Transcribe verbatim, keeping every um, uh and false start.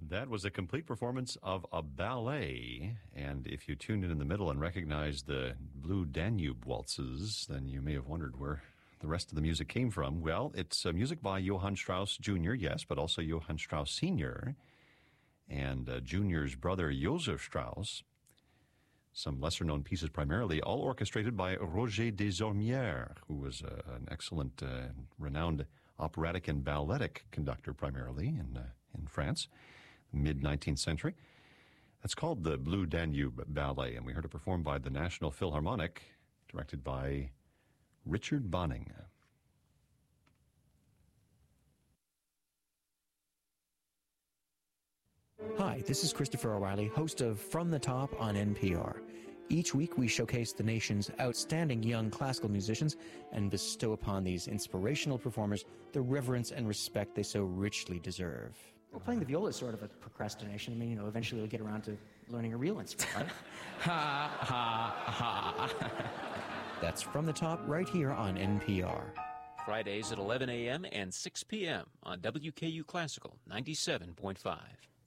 That was a complete performance of a ballet, and if you tuned in in the middle and recognized the Blue Danube waltzes, then you may have wondered where the rest of the music came from. Well, it's uh, music by Johann Strauss Junior, yes, but also Johann Strauss Senior, and uh, Junior's brother Joseph Strauss. Some lesser-known pieces primarily, all orchestrated by Roger Desormières, who was uh, an excellent, uh, renowned operatic and balletic conductor primarily in, uh, in France, mid-nineteenth century. That's called the Blue Danube Ballet, and we heard it performed by the National Philharmonic, directed by Richard Bonning. Hi, this is Christopher O'Reilly, host of From the Top on N P R. Each week we showcase the nation's outstanding young classical musicians and bestow upon these inspirational performers the reverence and respect they so richly deserve. Well, playing the viola is sort of a procrastination. I mean, you know, eventually we'll get around to learning a real instrument, right? Ha, ha, ha. That's From the Top right here on N P R. Fridays at eleven a.m. and six p.m. on W K U Classical ninety-seven point five.